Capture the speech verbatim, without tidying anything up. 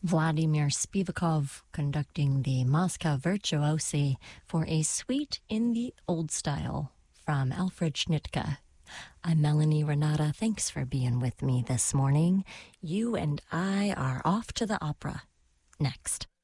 Vladimir Spivakov conducting the Moscow Virtuosi for a suite in the old style from Alfred Schnittke. I'm Melanie Renata. Thanks for being with me this morning. You and I are off to the opera next.